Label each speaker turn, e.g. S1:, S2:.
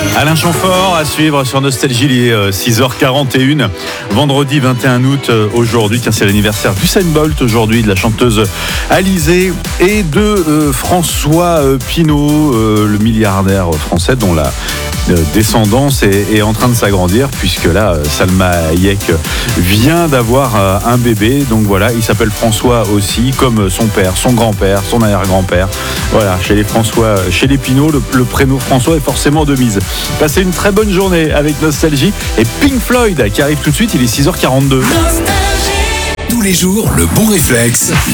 S1: Alain Chamfort à suivre sur Nostalgie, il est 6h41, vendredi 21 août aujourd'hui. Tiens, c'est l'anniversaire d'Usain Bolt aujourd'hui, de la chanteuse Alizée et de François Pinault, le milliardaire français dont la descendance est en train de s'agrandir, puisque là Salma Hayek vient d'avoir un bébé. Donc voilà, il s'appelle François aussi, comme son père, son grand-père, son arrière-grand-père. Voilà, chez les François, chez les Pinault, le prénom François est forcément de mise. Passez une très bonne journée avec Nostalgie et Pink Floyd qui arrive tout de suite. Il est 6h42.
S2: Tous les jours, le bon réflexe.